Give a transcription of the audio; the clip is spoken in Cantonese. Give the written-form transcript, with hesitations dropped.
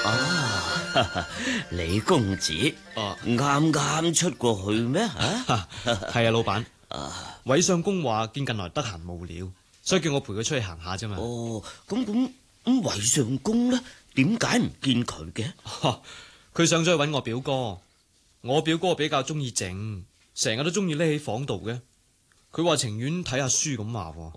啊，李公子，啱啱出過去咩？ 係啊，老闆。韋相公話見近來得閒無聊，所以叫我陪佢出去行下啫嘛。 哦，咁韋相公呢？點解唔見佢嘅？ 佢上咗去揾我表哥。我表哥比較中意靜，成日都中意匿喺房度嘅。佢話情願睇下書咁話。